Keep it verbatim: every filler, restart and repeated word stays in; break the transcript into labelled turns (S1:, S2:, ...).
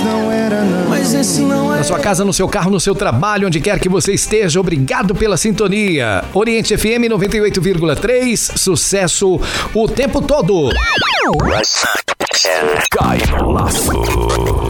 S1: não era não.
S2: Mas esse não é.
S3: Na sua casa, no seu carro, no seu trabalho, onde quer que você esteja, obrigado pela sintonia. Oriente F M noventa e oito vírgula três, sucesso o tempo todo.
S4: Cai no laço.